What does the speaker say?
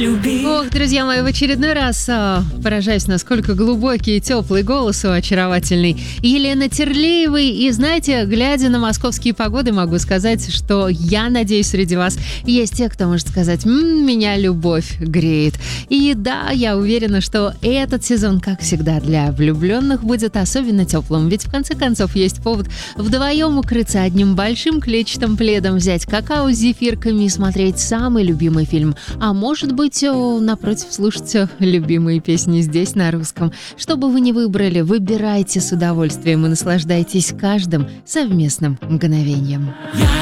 любви. Ох, друзья мои, в очередной раз поражаюсь, насколько глубокий и теплый голос у очаровательной Елены Терлеевой. И знаете, глядя на московские погоды, могу сказать, что я надеюсь, среди вас есть те, кто может сказать: меня любовь греет. И да, я уверена, что этот сезон, как всегда, для влюбленных будет особенно теплым. Ведь в конце концов есть повод вдвоем укрыться одним большим клетчатым пледом, взять какао с зефирками и смотреть самый любимый фильм. А может быть, напротив, слушать любимые песни здесь на русском. Что бы вы ни выбрали, выбирайте с удовольствием и наслаждайтесь каждым совместным мгновением. Я